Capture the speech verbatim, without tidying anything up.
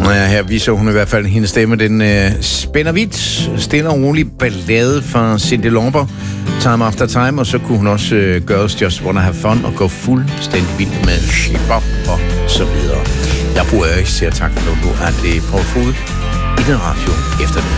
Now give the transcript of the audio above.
Ja, her viser hun i hvert fald, hendes stemme, den øh, spænder vidt, stille og rolig ballade fra Cyndi Lauper, Time After Time, og så kunne hun også øh, Girls Just Wanna Have Fun og gå fuldstændig vildt med Shibop og så videre. Jeg bruger ikke siger tak for nu, er det på fod i den radio efter det.